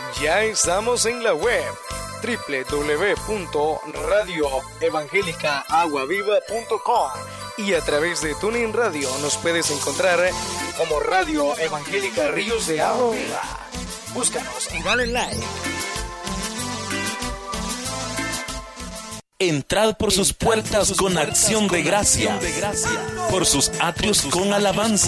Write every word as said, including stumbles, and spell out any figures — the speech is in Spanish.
Ya estamos en la web doble u doble u doble u punto radio evangélica agua viva punto com y a través de TuneIn Radio nos puedes encontrar como Radio Evangélica Ríos de Agua Viva. Búscanos y dale like. Entrad por sus puertas con acción de gracia, por sus atrios con alabanza.